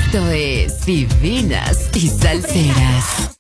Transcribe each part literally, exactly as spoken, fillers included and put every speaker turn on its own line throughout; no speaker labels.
Esto es Divinas y Salseras.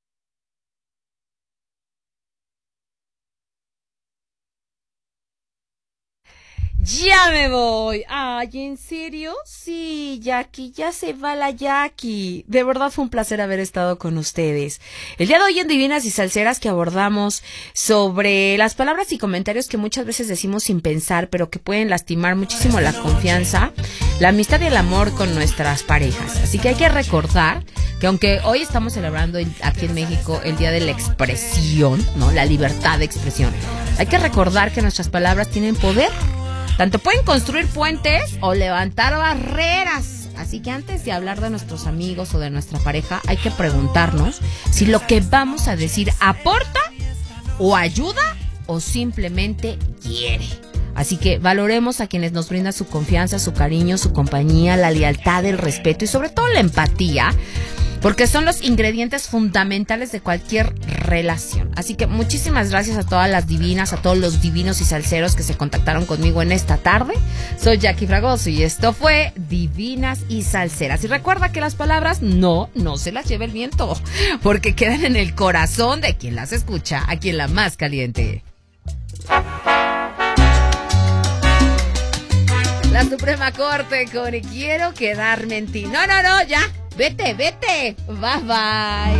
Ya me voy. Ay, ¿en serio? Sí, Jackie, ya se va la Jackie. De verdad fue un placer haber estado con ustedes. El día de hoy en Divinas y Salseras que abordamos sobre las palabras y comentarios que muchas veces decimos sin pensar, pero que pueden lastimar muchísimo la confianza, la amistad y el amor con nuestras parejas. Así que hay que recordar que aunque hoy estamos celebrando el, aquí en México el Día de la Expresión, ¿no? La libertad de expresión, hay que recordar que nuestras palabras tienen poder. Tanto pueden construir puentes o levantar barreras. Así que antes de hablar de nuestros amigos o de nuestra pareja, hay que preguntarnos si lo que vamos a decir aporta o ayuda o simplemente hiere. Así que valoremos a quienes nos brindan su confianza, su cariño, su compañía, la lealtad, el respeto y sobre todo la empatía, porque son los ingredientes fundamentales de cualquier relación. Así que muchísimas gracias a todas las divinas, a todos los divinos y salseros que se contactaron conmigo en esta tarde. Soy Jackie Fragoso y esto fue Divinas y Salseras. Y recuerda que las palabras no, no se las lleve el viento, porque quedan en el corazón de quien las escucha, a quien la más caliente. La Suprema Corte con Quiero quedarme en ti. No, no, no, ya. Vete, vete. Bye, bye.